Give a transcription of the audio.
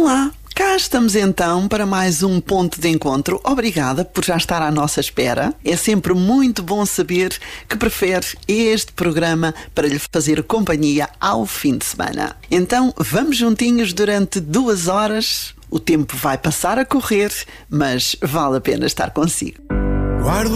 Olá, cá estamos então para mais um ponto de encontro. Obrigada por já estar à nossa espera. É sempre muito bom saber que prefere este programa para lhe fazer companhia ao fim de semana. Então, vamos juntinhos durante 2 horas. O tempo vai passar a correr, mas vale a pena estar consigo. Guardo